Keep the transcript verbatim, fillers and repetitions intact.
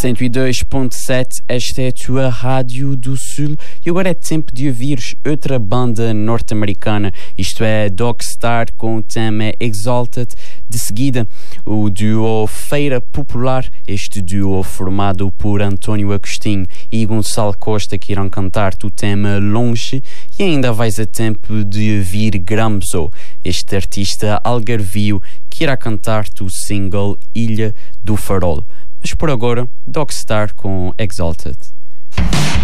cento e dois ponto sete, esta é a tua Rádio do Sul e agora é tempo de ouvires outra banda norte-americana, isto é Dogstar com o tema Exalted. De seguida, o duo Feira Popular, este duo formado por António Agostinho e Gonçalo Costa, que irão cantar-te o tema Longe, e ainda vais a tempo de ouvir Gramzo, este artista algarvio que irá cantar-te o single Ilha do Farol. Mas por agora, Dogstar com Exalted.